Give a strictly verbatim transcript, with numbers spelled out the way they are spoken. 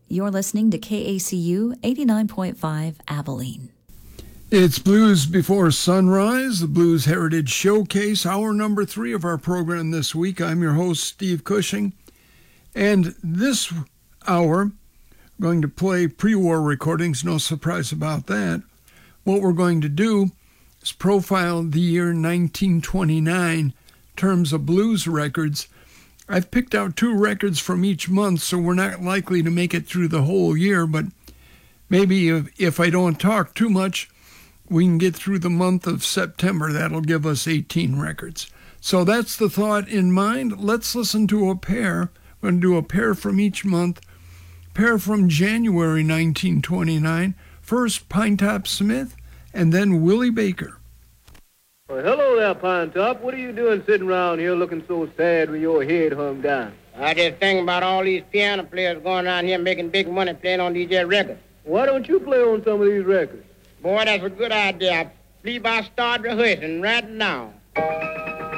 You're listening to K A C U eighty-nine point five Abilene. It's Blues Before Sunrise, the Blues Heritage Showcase, hour number three of our program this week. I'm your host, Steve Cushing. And this hour, I'm going to play pre-war recordings, no surprise about that. What we're going to do is profile the year nineteen twenty-nine in terms of blues records. I've picked out two records from each month, so we're not likely to make it through the whole year, but maybe if, if I don't talk too much, we can get through the month of September. That'll give us eighteen records. So that's the thought in mind. Let's listen to a pair. We're going to do a pair from each month. Pair from January nineteen twenty-nine. First, Pinetop Smith, and then Willie Baker. Well, hello there, Pinetop. What are you doing sitting around here looking so sad with your head hung down? I just think about all these piano players going around here making big money playing on these here records. Why don't you play on some of these records? Boy, that's a good idea. I believe I start rehearsing right now.